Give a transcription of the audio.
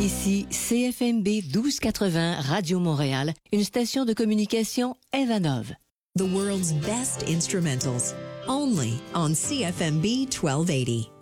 Ici CFMB 1280 Radio Montréal, une station de communication Evanov. The world's best instrumentals, only on CFMB 1280.